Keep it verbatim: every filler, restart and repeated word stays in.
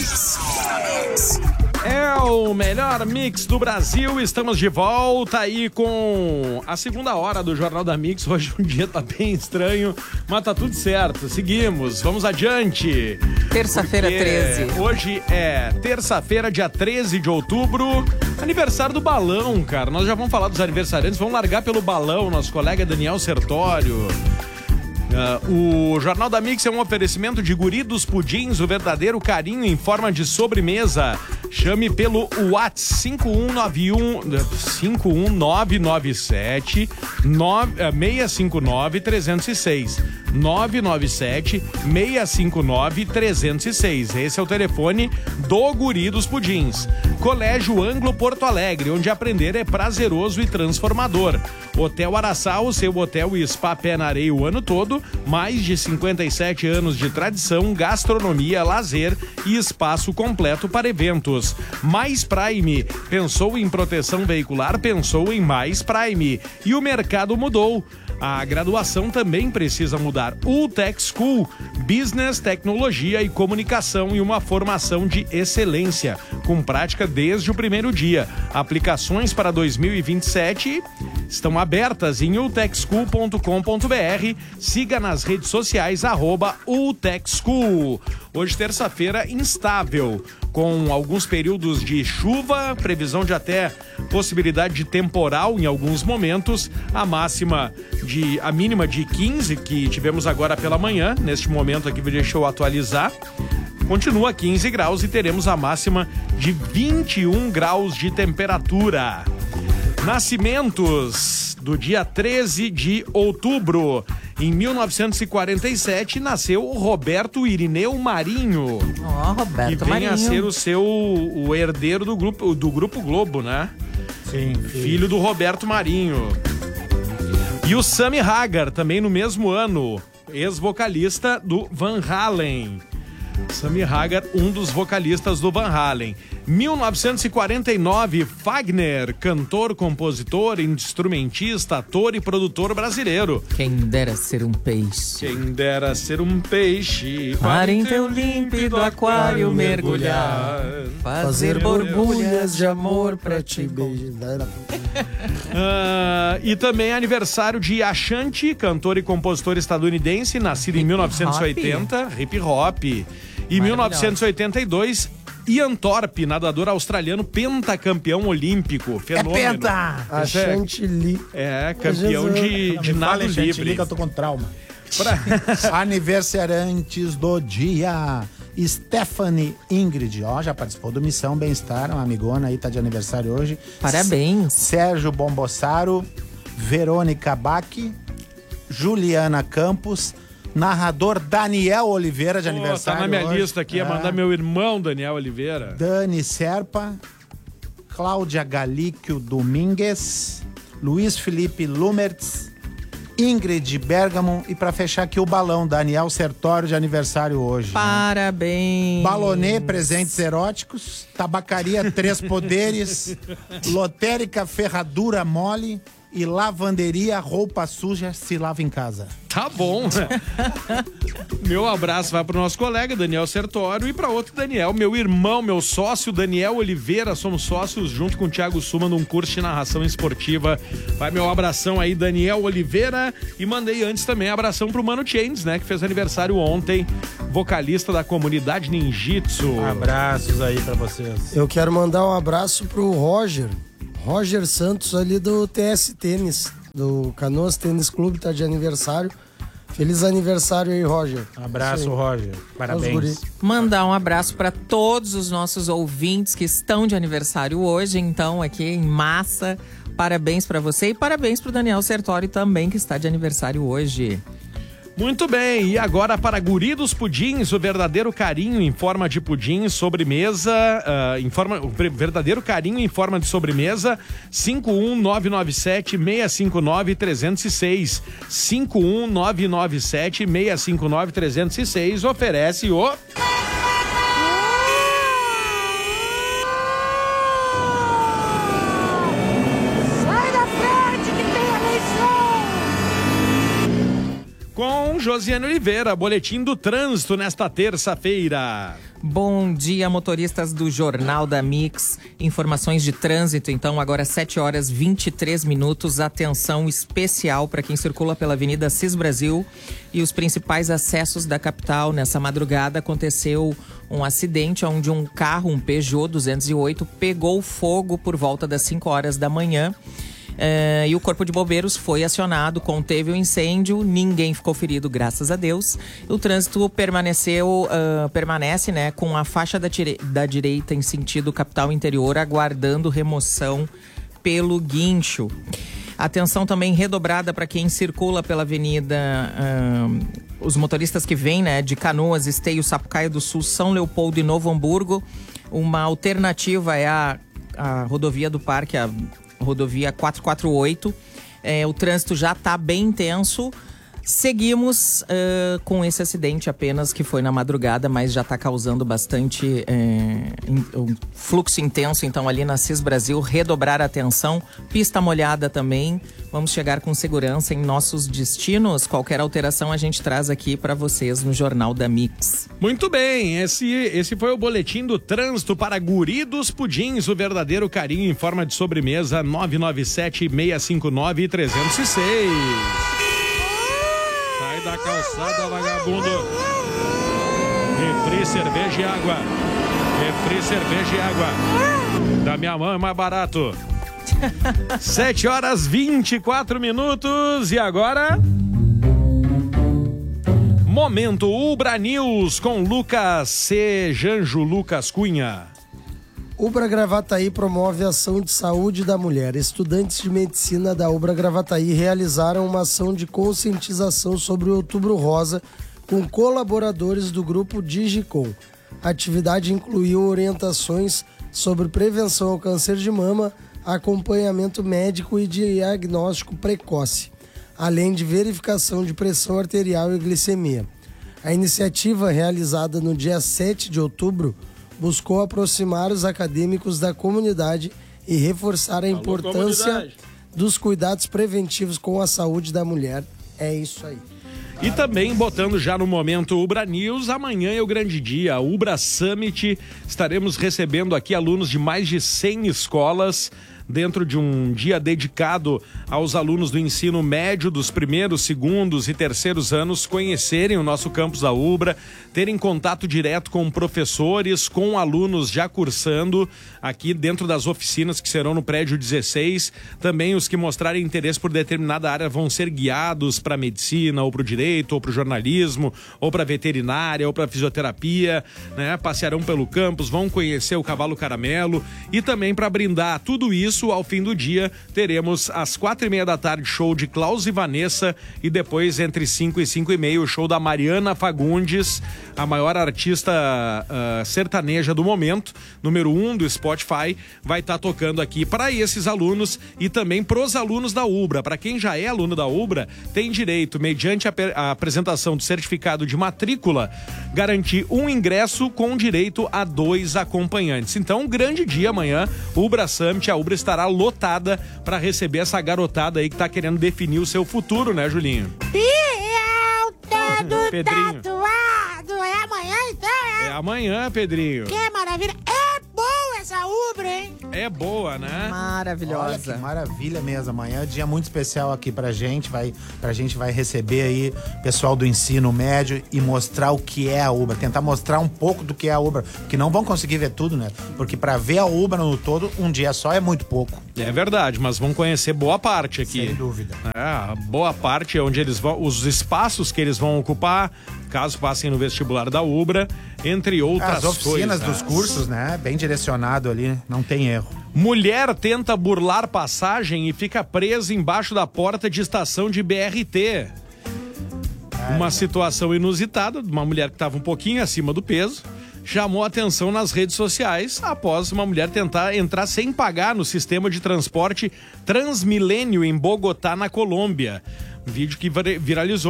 Mix. É o melhor mix do Brasil. Estamos de volta aí com a segunda hora do Jornal da Mix. Hoje um dia tá bem estranho, mas tá tudo certo. Seguimos, vamos adiante. Terça-feira treze. Hoje é terça-feira, dia treze de outubro. Aniversário do Balão, cara. Nós já vamos falar dos aniversariantes. Vamos largar pelo Balão, nosso colega Daniel Sertório. Uh, o Jornal da Mix é um oferecimento de Guri dos Pudins, o verdadeiro carinho em forma de sobremesa. Chame pelo WhatsApp cinco um nove um cinco um nove nove sete seis cinco nove três zero seis nove nove sete seis cinco nove três zero seis. Esse é o telefone do Guri dos Pudins. Colégio Anglo Porto Alegre, onde aprender é prazeroso e transformador. Hotel Araçá, o seu hotel e spa pé na areia o ano todo. Mais de cinquenta e sete anos de tradição, gastronomia, lazer e espaço completo para eventos. Mais Prime. Pensou em proteção veicular? Pensou em Mais Prime. E o mercado mudou. A graduação também precisa mudar. U Tech School, Business, Tecnologia e Comunicação e uma formação de excelência, com prática desde o primeiro dia. Aplicações para dois mil e vinte e sete estão abertas em u tech school ponto com ponto b r. Siga nas redes sociais, arroba U Tech School. Hoje, terça-feira, instável, com alguns períodos de chuva, previsão de até possibilidade de temporal em alguns momentos, a máxima de, a mínima de quinze que tivemos agora pela manhã, neste momento aqui deixa eu atualizar, continua quinze graus e teremos a máxima de vinte e um graus de temperatura. Nascimentos do dia treze de outubro. Em mil novecentos e quarenta e sete, nasceu Roberto Irineu Marinho. Ó, oh, Roberto que vem Marinho. a ser o seu o herdeiro do grupo, do grupo Globo, né? Sim, sim. Filho do Roberto Marinho. E o Sammy Hagar, também no mesmo ano, ex-vocalista do Van Halen. Sammy Hagar, um dos vocalistas do Van Halen. mil novecentos e quarenta e nove, Fagner, cantor, compositor, instrumentista, ator e produtor brasileiro. Quem dera ser um peixe. Quem dera ser um peixe para em teu límpido aquário mergulhar, fazer borbulhas de amor pra te beijar. Uh, e também aniversário de Ashanti, cantor e compositor estadunidense, nascido em mil novecentos e oitenta, hip hop. E mil novecentos e oitenta e dois, Ian Thorpe, nadador australiano, pentacampeão olímpico. Fenômeno. É penta! A Chantilly. É, campeão de, de nado livre. Chantilly que eu tô com trauma. Pra... Aniversariantes do dia. Stephanie Ingrid, ó, já participou do Missão Bem-Estar, uma amigona aí, tá de aniversário hoje. Parabéns. Sérgio Bombossaro, Verônica Bach, Juliana Campos, narrador Daniel Oliveira, de oh, aniversário. Tá na minha hoje. lista aqui, é. é mandar meu irmão Daniel Oliveira. Dani Serpa, Cláudia Galíquio Domingues, Luiz Felipe Lumertz, Ingrid Bergamo e pra fechar aqui o Balão, Daniel Sertório, de aniversário hoje. Parabéns. Né? Balonê, presentes eróticos, Tabacaria Três Poderes, Lotérica Ferradura Mole e Lavanderia Roupa Suja se lava em casa. Tá bom. Meu abraço vai pro nosso colega Daniel Sertório e para outro Daniel, meu irmão, meu sócio Daniel Oliveira. Somos sócios junto com o Thiago Suma num curso de narração esportiva. Vai meu abração aí, Daniel Oliveira. E mandei antes também abração pro Mano Chains, né, que fez aniversário ontem, vocalista da comunidade Ninjitsu. Abraços aí pra vocês. Eu quero mandar um abraço pro Roger, Roger Santos ali do T S Tênis, do Canoas Tênis Clube, tá de aniversário. Feliz aniversário aí, Roger. Abraço, Roger. Parabéns. Mandar um abraço para todos os nossos ouvintes que estão de aniversário hoje, então, aqui em massa. Parabéns para você e parabéns para o Daniel Sertório também, que está de aniversário hoje. Muito bem, e agora para Guri dos Pudins, o verdadeiro carinho em forma de pudim, sobremesa, uh, em forma, o verdadeiro carinho em forma de sobremesa, cinco um nove nove sete seis cinco nove três zero seis, cinco um nove nove sete seis cinco nove três zero seis, oferece o... Com Josiane Oliveira, boletim do trânsito nesta terça-feira. Bom dia, motoristas do Jornal da Mix. Informações de trânsito, então, agora sete horas e vinte e três minutos. Atenção especial para quem circula pela Avenida Cis Brasil e os principais acessos da capital. Nessa madrugada aconteceu um acidente onde um carro, um Peugeot duzentos e oito, pegou fogo por volta das cinco horas da manhã. Uh, e o Corpo de Bombeiros foi acionado, conteve o incêndio, ninguém ficou ferido, graças a Deus. O trânsito permaneceu, uh, permanece né, com a faixa da, tire- da direita em sentido capital interior, aguardando remoção pelo guincho. Atenção também redobrada para quem circula pela avenida, uh, os motoristas que vêm né, de Canoas, Esteio, Sapucaia do Sul, São Leopoldo e Novo Hamburgo. Uma alternativa é a, a rodovia do Parque, a rodovia quatrocentos e quarenta e oito. É, o trânsito já está bem intenso. Seguimos uh, com esse acidente apenas que foi na madrugada, mas já está causando bastante é, in, um fluxo intenso. Então ali na Cis Brasil, redobrar a atenção. Pista molhada também. Vamos chegar com segurança em nossos destinos. Qualquer alteração a gente traz aqui para vocês no Jornal da Mix. Muito bem, esse, esse foi o boletim do trânsito para Guri dos Pudins, o verdadeiro carinho em forma de sobremesa. Nove nove sete, seis cinco nove, três zero seis. Sai da calçada, vagabundo. Refri, cerveja e água. Refri, cerveja e água. Da minha mão é mais barato. sete horas e vinte e quatro minutos. E agora? Momento Ubra News com Lucas C. Janjo Lucas Cunha. Ubra Gravataí promove ação de saúde da mulher. Estudantes de medicina da Ubra Gravataí realizaram uma ação de conscientização sobre o Outubro Rosa com colaboradores do grupo Digicom. A atividade incluiu orientações sobre prevenção ao câncer de mama, acompanhamento médico e diagnóstico precoce, além de verificação de pressão arterial e glicemia. A iniciativa, realizada no dia sete de outubro, buscou aproximar os acadêmicos da comunidade e reforçar a importância comunidade. dos cuidados preventivos com a saúde da mulher. É isso aí. E também botando já no momento Ubra News, amanhã é o grande dia, a Ubra Summit. Estaremos recebendo aqui alunos de mais de cem escolas, dentro de um dia dedicado aos alunos do ensino médio dos primeiros, segundos e terceiros anos conhecerem o nosso campus da Ubra, terem contato direto com professores, com alunos já cursando aqui dentro das oficinas que serão no prédio dezesseis. Também os que mostrarem interesse por determinada área vão ser guiados para medicina, ou para o direito, ou para o jornalismo, ou para veterinária, ou para fisioterapia, né? Passearão pelo campus, vão conhecer o Cavalo Caramelo e também para brindar tudo isso. Ao fim do dia, teremos às quatro e meia da tarde show de Klaus e Vanessa e depois entre cinco e cinco e meia o show da Mariana Fagundes, a maior artista uh, sertaneja do momento, número um do Spotify, vai estar tá tocando aqui para esses alunos e também pros alunos da Ubra. Para quem já é aluno da Ubra, tem direito, mediante a, a apresentação do certificado de matrícula, garantir um ingresso com direito a dois acompanhantes. Então, um grande dia amanhã, Ubra Summit, a Ubra estará lotada para receber essa garotada aí que tá querendo definir o seu futuro, né, Julinho? Fiel, todo Pedrinho. tatuado. É amanhã, então, é? É amanhã, Pedrinho. Que maravilha. É boa essa Ubra, hein? É boa, né? Maravilhosa. Olha que maravilha mesmo. Amanhã é um dia muito especial aqui pra gente. Vai, pra gente vai receber aí pessoal do ensino médio e mostrar o que é a Ubra. Tentar mostrar um pouco do que é a Ubra. Porque não vão conseguir ver tudo, né? Porque pra ver a Ubra no todo, um dia só é muito pouco. É verdade, mas vão conhecer boa parte aqui. Sem dúvida. É, boa parte é onde eles vão, os espaços que eles vão ocupar, caso passem no vestibular da Ubra, entre outras As oficinas coisas. dos cursos, né? Bem direcionado ali, né? Não tem erro. Mulher tenta burlar passagem e fica presa embaixo da porta de estação de B R T. Uma situação inusitada de uma mulher que estava um pouquinho acima do peso chamou a atenção nas redes sociais após uma mulher tentar entrar sem pagar no sistema de transporte Transmilênio em Bogotá, na Colômbia. Um vídeo que viralizou